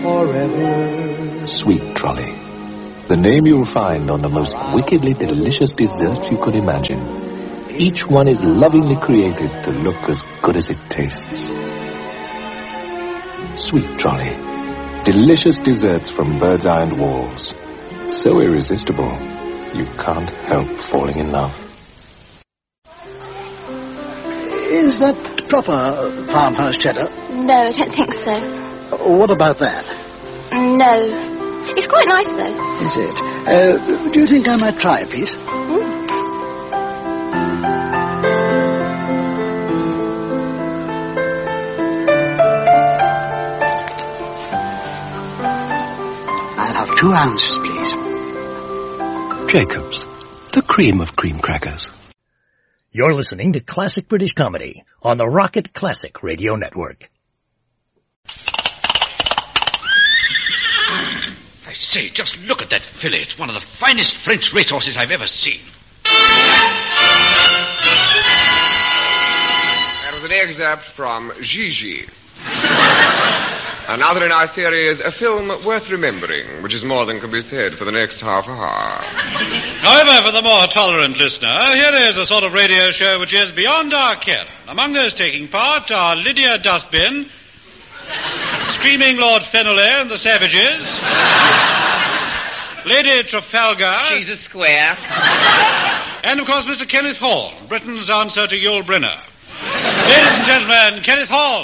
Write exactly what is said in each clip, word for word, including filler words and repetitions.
Forever. Sweet Trolley. The name you'll find on the most wickedly delicious desserts you could imagine. Each one is lovingly created to look as good as it tastes. Sweet Trolley. Delicious desserts from Bird's Eye and Walls. So irresistible, you can't help falling in love. Is that proper farmhouse cheddar? No, I don't think so. What about that? No. It's quite nice, though. Is it? Uh, do you think I might try a piece? Mm. I'll have two ounces, please. Jacobs, the cream of cream crackers. You're listening to Classic British Comedy on the Rocket Classic Radio Network. I say, just look at that filly. It's one of the finest French racehorses I've ever seen. That was an excerpt from Gigi. Another in our series, a film worth remembering, which is more than can be said for the next half hour. However, for the more tolerant listener, here is a sort of radio show which is beyond our ken. Among those taking part are Lydia Dustbin, Screaming Lord Feneley and the Savages, Lady Trafalgar. She's a square. And, of course, Mister Kenneth Horne, Britain's answer to Yul Brynner. Ladies and gentlemen, Kenneth Horne.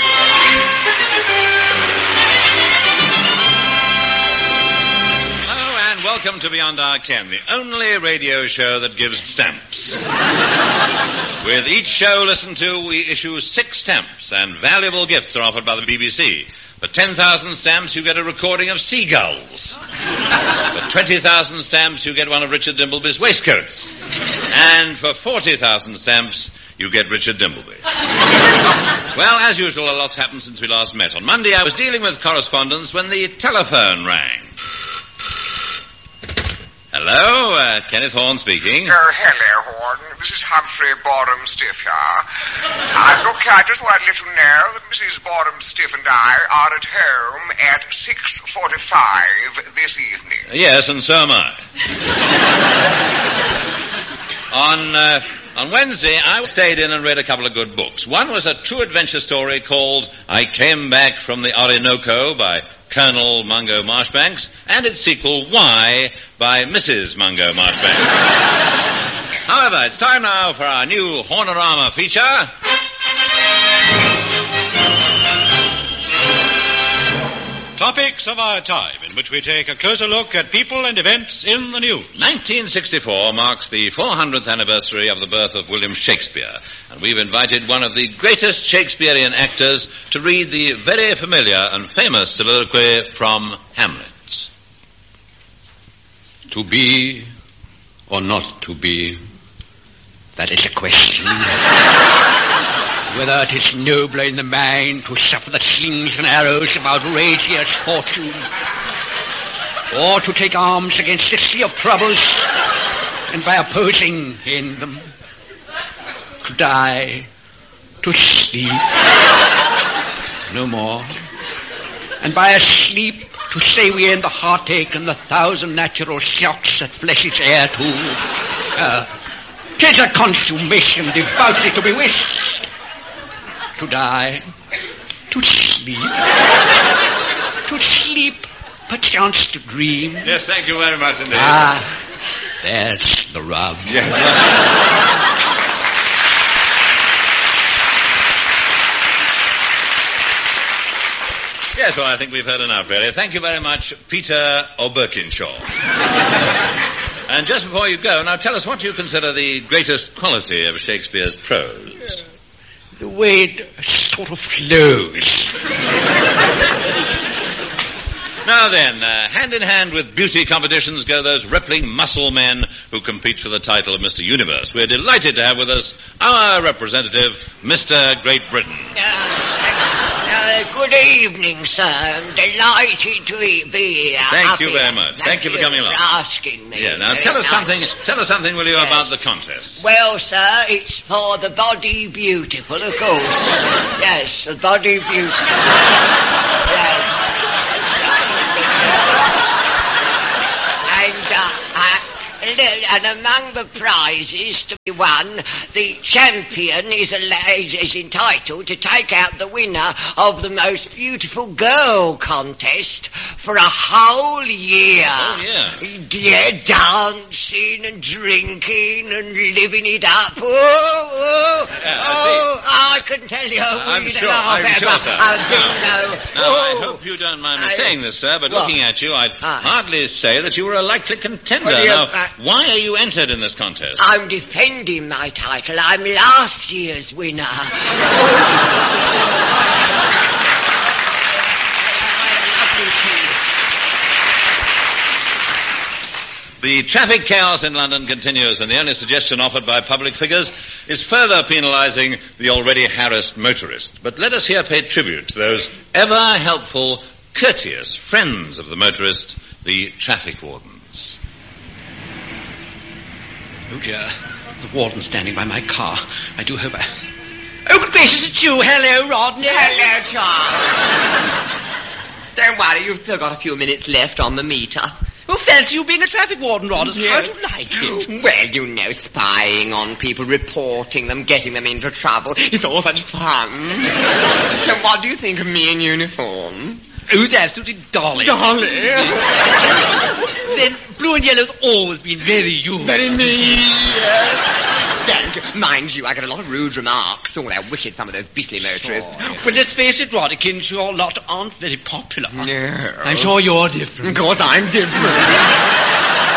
Hello and welcome to Beyond Our Ken, the only radio show that gives stamps. With each show listened to, we issue six stamps, and valuable gifts are offered by the B B C. For ten thousand stamps, you get a recording of seagulls. For twenty thousand stamps, you get one of Richard Dimbleby's waistcoats. And for forty thousand stamps, you get Richard Dimbleby. Well, as usual, a lot's happened since we last met. On Monday, I was dealing with correspondence when the telephone rang. Hello, uh, Kenneth Horne speaking. Oh, hello, Horne. This is Humphrey Boredom Stiff here. Uh, look, I just wanted to let you know that Missus Boredom Stiff and I are at home at six forty-five this evening. Yes, and so am I. on, uh, on Wednesday, I stayed in and read a couple of good books. One was a true adventure story called I Came Back from the Orinoco by Colonel Mungo Marchbanks, and its sequel, Why, by Missus Mungo Marchbanks. However, it's time now for our new Hornorama feature. Topics of our time, in which we take a closer look at people and events in the news. nineteen sixty-four marks the four hundredth anniversary of the birth of William Shakespeare, and we've invited one of the greatest Shakespearean actors to read the very familiar and famous soliloquy from Hamlet. To be or not to be, that is a question. Whether it is nobler in the mind to suffer the slings and arrows of outrageous fortune, or to take arms against a sea of troubles, and by opposing in them, to die, to sleep, no more, and by a sleep to say we end the heartache and the thousand natural shocks that flesh is heir to. Uh, 'tis a consummation devoutly to be wished. To die, to sleep, to sleep, perchance to dream. Yes, thank you very much indeed. Ah, there's the rub. Yes. Yes, well, I think we've heard enough, really. Thank you very much, Peter O'Birkinshaw. And just before you go, now tell us what you consider the greatest quality of Shakespeare's prose. Yeah. The way it sort of flows. Now then, uh, hand in hand with beauty competitions go those rippling muscle men who compete for the title of Mister Universe. We're delighted to have with us our representative, Mister Great Britain. Uh, uh, good evening, sir. I'm delighted to be here. Thank Happy. you very much. Thank, Thank you for coming along. For asking me. Yeah, now Very tell us nice. something, tell us something, will you, Yes. about the contest? Well, sir, it's for the body beautiful, of course. Yes, the body beautiful. Yes. and among the prizes to be won, the champion is, al- is entitled to take out the winner of the most beautiful girl contest for a whole year. Oh, yeah. Yeah, dancing and drinking and living it up. Oh, oh, Yeah, I oh, I can tell you. I'm we sure, don't I'm have sure, ever- sir. I've been, no. Now, I Oh. hope you don't mind me I- saying this, sir, but What? looking at you, I'd Ah. hardly say that you were a likely contender. Well, you- now, uh, why are you entered in this contest? I'm defending my title. I'm last year's winner. The traffic chaos in London continues, and the only suggestion offered by public figures is further penalising the already harassed motorist. But let us here pay tribute to those ever helpful, courteous friends of the motorist, the traffic wardens. Oh, dear. The warden's standing by my car. I do hope I... Oh, good gracious, it's you. Hello, Rodney. Hello, Charles. Don't worry, you've still got a few minutes left on the meter. Oh, fancy you being a traffic warden, Rodders. How do you like it? Well, you know, spying on people, reporting them, getting them into trouble. It's all such fun. So what do you think of me in uniform? Oh, it's absolutely darling. Darling? Then blue and yellow's always been very you. Very me. Yes. Thank you. Mind you, I get a lot of rude remarks. Oh, they're wicked, some of those beastly motorists. Well, let's face it, Roddikins, your lot aren't very popular. No. I'm sure you're different. Of course I'm different.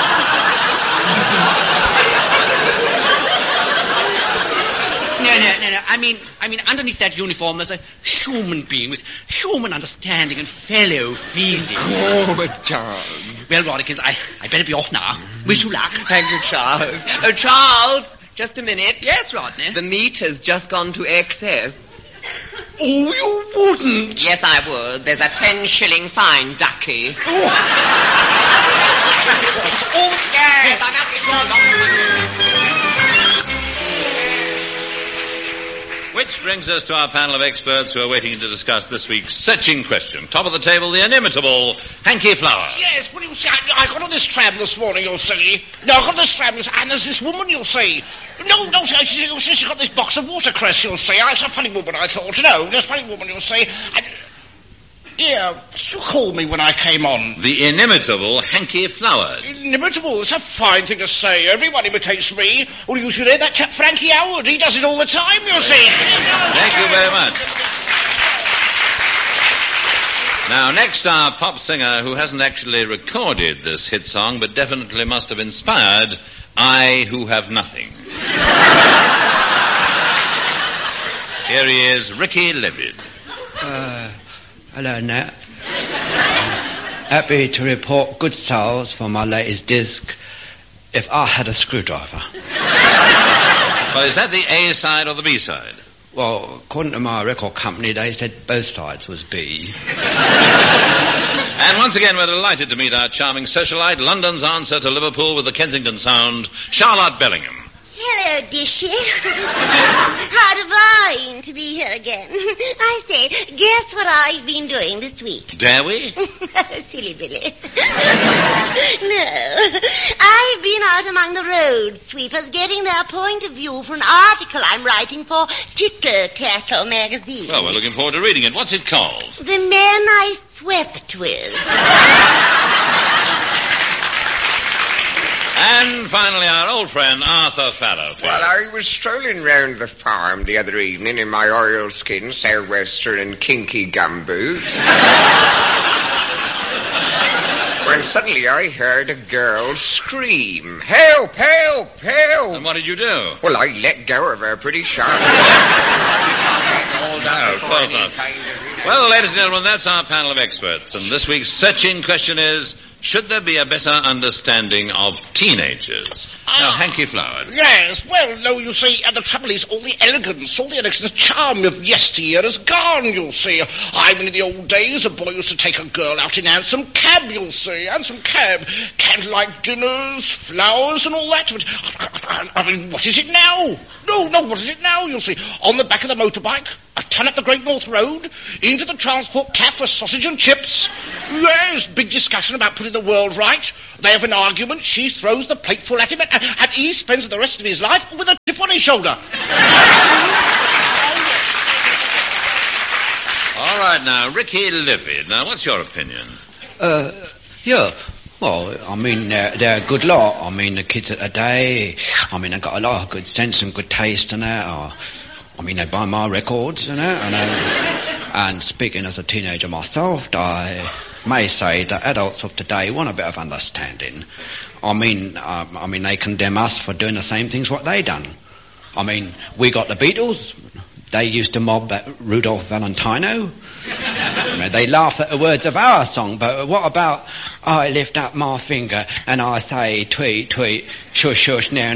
No, no, no, no. I mean, I mean, underneath that uniform, there's a human being with human understanding and fellow feeling. Oh, but Charles. Well, Roddikins, I, I better be off now. Wish you luck. Thank you, Charles. Oh, Charles, just a minute. Yes, Rodney. The meter's just gone to excess. Oh, you wouldn't. Yes, I would. There's a ten shilling fine, ducky. Oh, yes, I must be told. Which brings us to our panel of experts who are waiting to discuss this week's searching question. Top of the table, the inimitable Hanky Flower. Yes, well, you see, I, I got on this tram this morning, you'll see. No, I got on this tram, this, and there's this woman, you'll see. No, no, she, she, she's got this box of watercress, you'll see. It's a funny woman, I thought. No, just a funny woman, you'll see. And, yeah, you called me when I came on. The inimitable Hanky Flowers. Inimitable, it's a fine thing to say. Everyone imitates me. Well, you should hear that chap Frankie Howard. He does it all the time, you see. Thank you very much. Now, next, our pop singer who hasn't actually recorded this hit song, but definitely must have inspired I Who Have Nothing. Here he is, Ricky Levitt. Uh, hello, Nat. Happy to report good sales for my latest disc, If I Had a Screwdriver. Well, is that the A side or the B side? Well, according to my record company, they said both sides was B. And once again, we're delighted to meet our charming socialite, London's answer to Liverpool with the Kensington sound, Charlotte Bellingham. Hello, Dishy. How divine to be here again. I say, guess what I've been doing this week? Dare we? Silly Billy. No. I've been out among the road sweepers getting their point of view for an article I'm writing for Tickle Tackle magazine. Well, we're looking forward to reading it. What's it called? The Men I Swept With. And finally, our old friend, Arthur Farrow. Well, I was strolling round the farm the other evening in my oilskin, sou'wester, and kinky gumboots. When suddenly I heard a girl scream, "Help, help, help!" And what did you do? Well, I let go of her pretty sharp. No, close enough. Well, ladies and gentlemen, that's our panel of experts. And this week's searching question is, should there be a better understanding of teenagers? Uh, now, Hanky Flower. Yes, well, no, you see, and the trouble is, all the elegance, all the elegance, the charm of yesteryear is gone, you'll see. I mean, in the old days, a boy used to take a girl out in hansom cab, you'll see, hansom cab, candlelight dinners, flowers, and all that. But, I mean, what is it now? No, no, what is it now, you'll see? On the back of the motorbike, a ton up the Great North Road, into the transport caf for sausage and chips. Yes, big discussion about putting the world right. They have an argument, she throws the plateful at him, and, and he spends the rest of his life with a chip on his shoulder. All right, now, Ricky Livy. Now, what's your opinion? Uh, yeah. Well, I mean, they're, they're a good lot. I mean, the kids of today, I mean, they've got a lot of good sense and good taste and that. Or, I mean, they buy my records and that. And, uh, and speaking as a teenager myself, I may say that adults of today want a bit of understanding. I mean, um, I mean, they condemn us for doing the same things what they done. I mean, we got the Beatles. They used to mob at Rudolph Valentino. I mean, they laugh at the words of our song, but what about I lift up my finger and I say tweet, tweet, shush, shush, now,